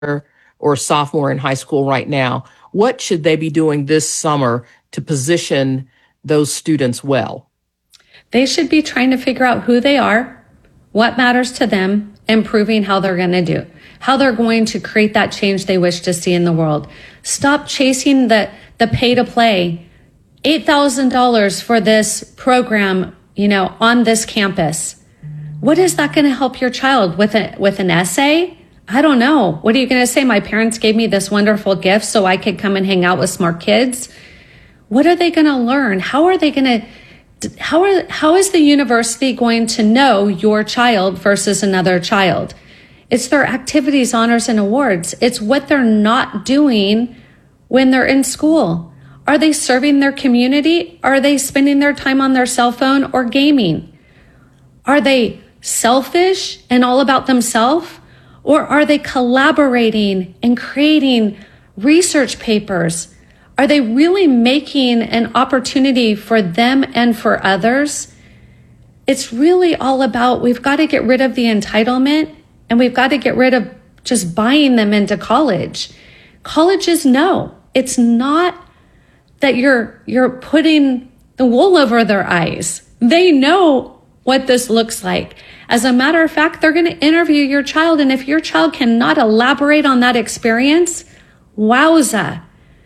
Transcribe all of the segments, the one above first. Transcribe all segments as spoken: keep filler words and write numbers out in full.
or a sophomore in high school right now, what should they be doing this summer to position those students well? They should be trying to figure out who they are, what matters to them, and proving how they're going to do, how they're going to create that change they wish to see in the world. Stop chasing the, the pay to play. eight thousand dollars for this program, you know, on this campus. What is that going to help your child with a, with an essay? I don't know. What are you going to say? My parents gave me this wonderful gift so I could come and hang out with smart kids. What are they going to learn? How are they going to How are, how is the university going to know your child versus another child? It's their activities, honors, and awards. It's what they're not doing when they're in school. Are they serving their community? Are they spending their time on their cell phone or gaming? Are they selfish and all about themselves? Or are they collaborating and creating research papers? Are they really making an opportunity for them and for others? It's really all about, we've got to get rid of the entitlement, and we've got to get rid of just buying them into college. Colleges know. It's not that you're you're putting the wool over their eyes. They know what this looks like. As a matter of fact, they're going to interview your child, and if your child cannot elaborate on that experience, wowza.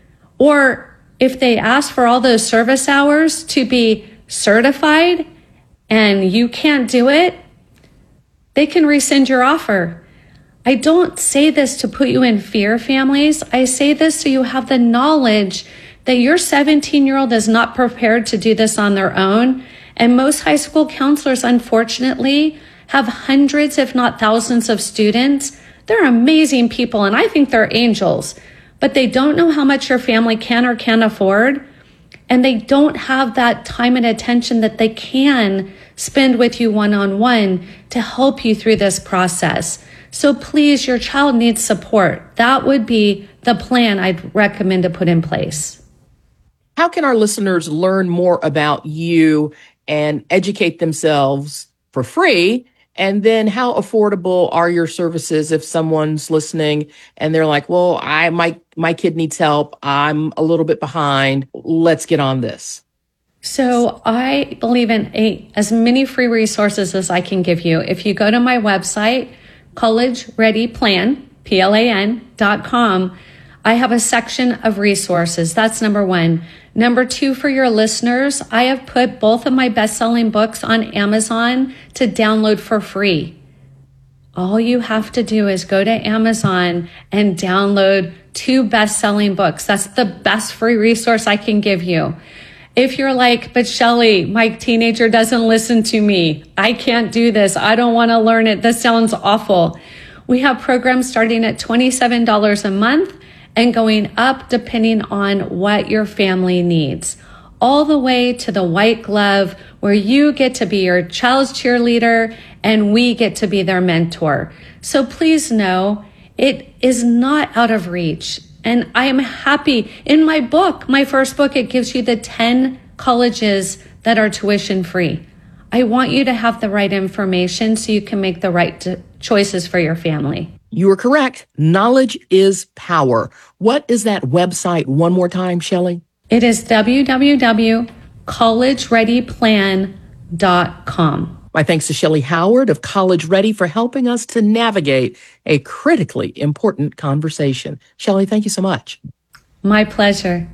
Or if they ask for all those service hours to be certified and you can't do it, they can rescind your offer. I don't say this to put you in fear, families. I say this so you have the knowledge that your seventeen-year-old is not prepared to do this on their own. And most high school counselors, unfortunately, have hundreds, if not thousands of students. They're amazing people, and I think they're angels. But they don't know how much your family can or can't afford. And they don't have that time and attention that they can spend with you one-on-one to help you through this process. So please, your child needs support. That would be the plan I'd recommend to put in place. How can our listeners learn more about you and educate themselves for free? And then how affordable are your services if someone's listening and they're like, well, I my my kid needs help. I'm a little bit behind. Let's get on this. So I believe in a, as many free resources as I can give you. If you go to my website, college ready plan, P L A N dot com, I have a section of resources. That's number one. Number two, for your listeners, I have put both of my best-selling books on Amazon to download for free. All you have to do is go to Amazon and download two best-selling books. That's the best free resource I can give you. If you're like, but Shelly, my teenager doesn't listen to me. I can't do this. I don't want to learn it. This sounds awful. We have programs starting at twenty-seven dollars a month and going up depending on what your family needs, all the way to the white glove where you get to be your child's cheerleader and we get to be their mentor. So please know it is not out of reach. And I am happy. In my book, my first book, it gives you the ten colleges that are tuition free. I want you to have the right information so you can make the right choices for your family. You are correct. Knowledge is power. What is that website one more time, Shelly? It is w w w dot college ready plan dot com. My thanks to Shelly Howard of College Ready for helping us to navigate a critically important conversation. Shelly, thank you so much. My pleasure.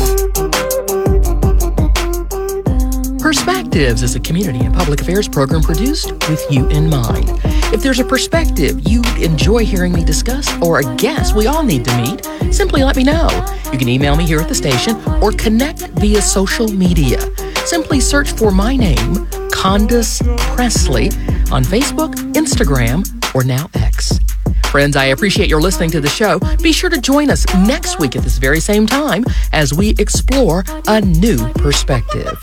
Perspectives is a community and public affairs program produced with you in mind. If there's a perspective you'd enjoy hearing me discuss or a guest we all need to meet, simply let me know. You can email me here at the station or connect via social media. Simply search for my name, Condace Pressley, on Facebook, Instagram, or now X. Friends, I appreciate your listening to the show. Be sure to join us next week at this very same time as we explore a new perspective.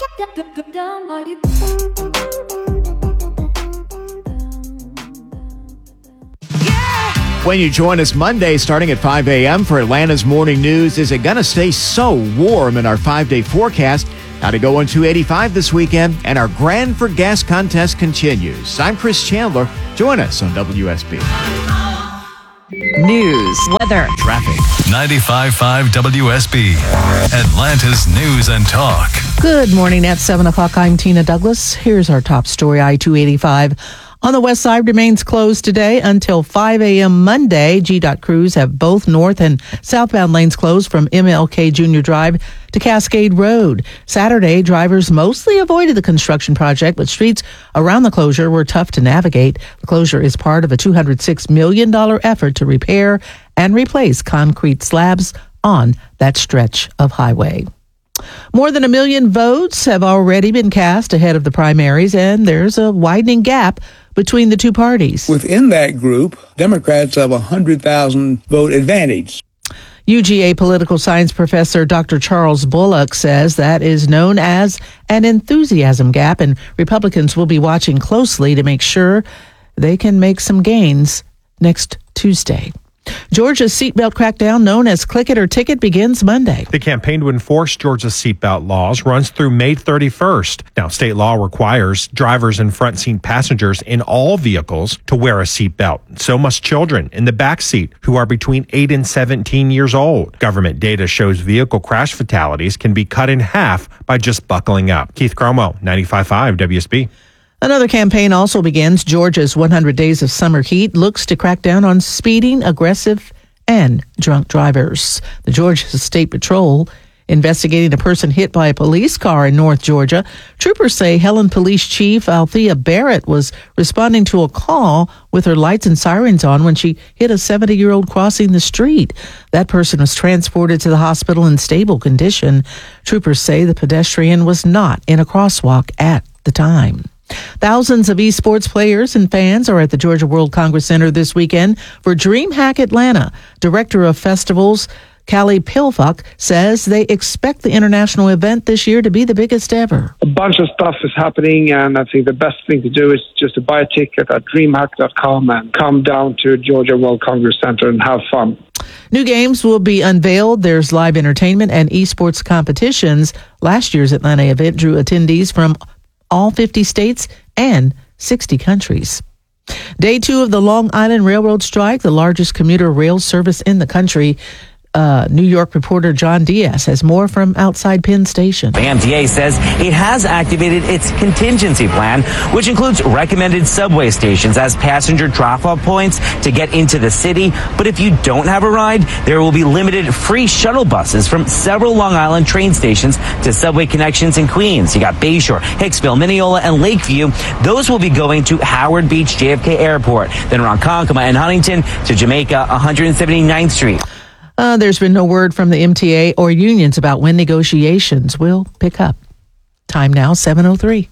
When you join us Monday starting at five a.m. for Atlanta's Morning News, is it going to stay so warm in our five-day forecast? Now to go on two eighty-five this weekend, and our Grand for Gas contest continues. I'm Chris Chandler. Join us on W S B. News, weather, traffic. ninety-five point five W S B, Atlanta's News and Talk. Good morning. At seven o'clock, I'm Tina Douglas. Here's our top story. I two eighty-five on the west side remains closed today until five a.m. Monday. G DOT crews have both north and southbound lanes closed from M L K Junior Drive to Cascade Road. Saturday, drivers mostly avoided the construction project, but streets around the closure were tough to navigate. The closure is part of a two hundred six million dollars effort to repair and replace concrete slabs on that stretch of highway. More than a million votes have already been cast ahead of the primaries, and there's a widening gap between the two parties. Within that group, Democrats have a one hundred thousand vote advantage. U G A political science professor Doctor Charles Bullock says that is known as an enthusiasm gap, and Republicans will be watching closely to make sure they can make some gains next Tuesday. Georgia's seatbelt crackdown, known as Click It or Ticket, begins Monday. The campaign to enforce Georgia's seatbelt laws runs through May thirty-first. Now, state law requires drivers and front seat passengers in all vehicles to wear a seatbelt. So must children in the back seat who are between eight and seventeen years old. Government data shows vehicle crash fatalities can be cut in half by just buckling up. Keith Cromwell, ninety-five point five W S B. Another campaign also begins. Georgia's one hundred Days of Summer Heat looks to crack down on speeding, aggressive, and drunk drivers. The Georgia State Patrol investigating a person hit by a police car in North Georgia. Troopers say Helen Police Chief Althea Barrett was responding to a call with her lights and sirens on when she hit a seventy-year-old crossing the street. That person was transported to the hospital in stable condition. Troopers say the pedestrian was not in a crosswalk at the time. Thousands of esports players and fans are at the Georgia World Congress Center this weekend for DreamHack Atlanta. Director of Festivals, Callie Pilfuck, says they expect the international event this year to be the biggest ever. A bunch of stuff is happening, and I think the best thing to do is just to buy a ticket at dreamhack dot com and come down to Georgia World Congress Center and have fun. New games will be unveiled. There's live entertainment and esports competitions. Last year's Atlanta event drew attendees from all fifty states and sixty countries. Day two of the Long Island Railroad strike, the largest commuter rail service in the country. Uh, New York reporter John Diaz has more from outside Penn Station. The M T A says it has activated its contingency plan, which includes recommended subway stations as passenger drop-off points to get into the city. But if you don't have a ride, there will be limited free shuttle buses from several Long Island train stations to subway connections in Queens. You got Bayshore, Hicksville, Mineola, and Lakeview. Those will be going to Howard Beach J F K Airport, then Ronkonkoma and Huntington to Jamaica, one hundred seventy-ninth Street. Uh, there's been no word from the M T A or unions about when negotiations will pick up. Time now, seven oh three.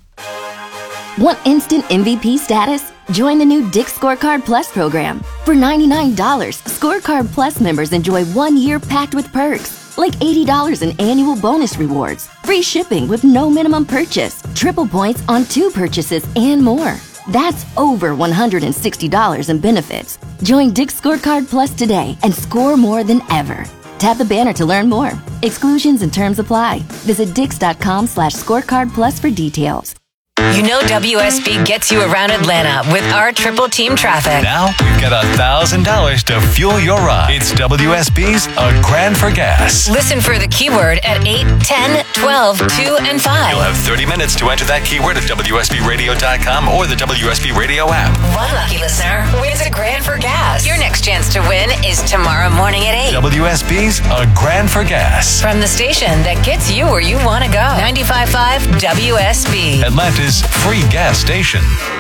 Want instant M V P status? Join the new Dick's Scorecard Plus program. For ninety-nine dollars, Scorecard Plus members enjoy one year packed with perks, like eighty dollars in annual bonus rewards, free shipping with no minimum purchase, triple points on two purchases, and more. That's over one hundred sixty dollars in benefits. Join Dick's Scorecard Plus today and score more than ever. Tap the banner to learn more. Exclusions and terms apply. Visit dix.com slash scorecard plus for details. You know W S B gets you around Atlanta with our triple team traffic. Now we've got one thousand dollars to fuel your ride. It's W S B's A Grand for Gas. Listen for the keyword at eight, ten, twelve, two, and five. You'll have thirty minutes to enter that keyword at W S B radio dot com or the W S B Radio app. One lucky listener wins a grand for gas. Your next chance to win is tomorrow morning at eight. W S B's A Grand for Gas. From the station that gets you where you want to go. ninety-five point five W S B. Atlanta's free gas station.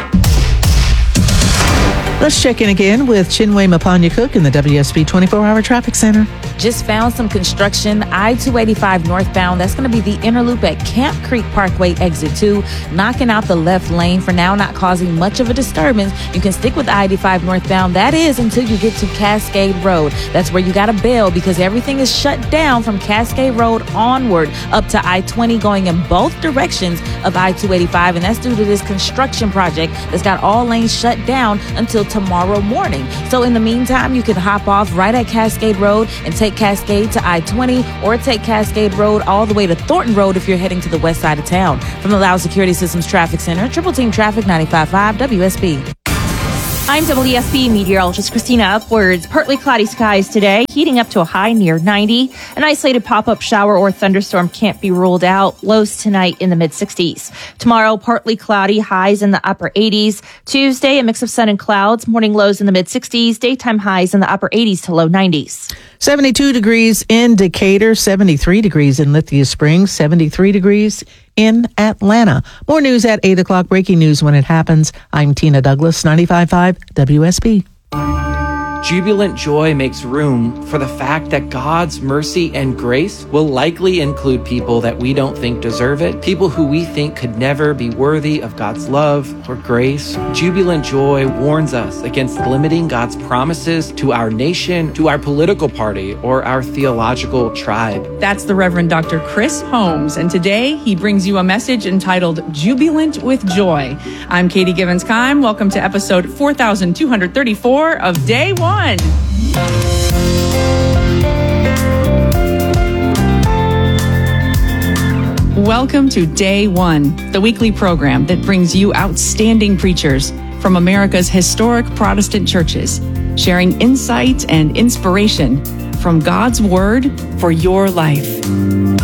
Let's check in again with Chinwe Mapanya-Cook in the W S B twenty-four hour Traffic Center. Just found some construction, I two eighty-five northbound. That's going to be the inner loop at Camp Creek Parkway, exit two, knocking out the left lane. For now, not causing much of a disturbance. You can stick with I eighty-five northbound. That is until you get to Cascade Road. That's where you got to bail because everything is shut down from Cascade Road onward up to I twenty, going in both directions of I two eighty-five. And that's due to this construction project that's got all lanes shut down until tomorrow morning. So in the meantime, you can hop off right at Cascade Road and take Cascade to I twenty, or take Cascade Road all the way to Thornton Road if you're heading to the west side of town. From the Loud Security Systems Traffic Center, Triple Team Traffic, ninety-five point five W S B. I'm W S B meteorologist Christina Upwards. Partly cloudy skies today, heating up to a high near ninety. An isolated pop-up shower or thunderstorm can't be ruled out. Lows tonight in the mid-sixties. Tomorrow, partly cloudy, highs in the upper eighties. Tuesday, a mix of sun and clouds. Morning lows in the mid-sixties. Daytime highs in the upper eighties to low nineties. seventy-two degrees in Decatur, seventy-three degrees in Lithia Springs, seventy-three degrees in Atlanta. More news at eight o'clock. Breaking news when it happens. I'm Tina Douglas, ninety-five point five W S B. Jubilant joy makes room for the fact that God's mercy and grace will likely include people that we don't think deserve it, people who we think could never be worthy of God's love or grace. Jubilant joy warns us against limiting God's promises to our nation, to our political party, or our theological tribe. That's the Reverend Doctor Chris Holmes, and today he brings you a message entitled Jubilant with Joy. I'm Katie Givens-Kime. Welcome to episode four thousand two hundred thirty-four of Day One. Welcome to Day One, the weekly program that brings you outstanding preachers from America's historic Protestant churches, sharing insight and inspiration from God's Word for your life.